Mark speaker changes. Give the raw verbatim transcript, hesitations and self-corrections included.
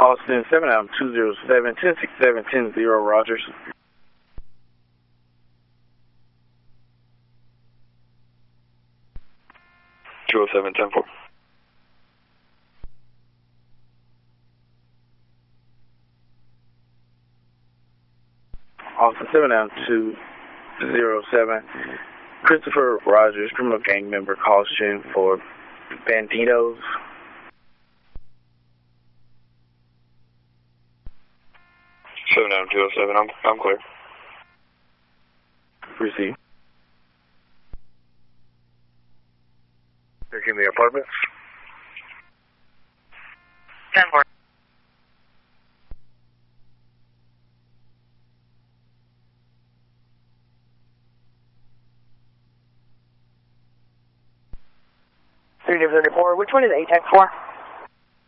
Speaker 1: Austin, seven out two zero seven, ten six seven, ten zero, Rogers.
Speaker 2: two oh seven, ten four.
Speaker 1: Austin, seven out two zero seven, Christopher Rogers, criminal gang member, caution for Banditos.
Speaker 2: seven out two oh seven, I'm, I'm clear.
Speaker 1: Receive.
Speaker 2: Give me the apartments.
Speaker 3: ten four. three thirty-four, which one is A TEX for?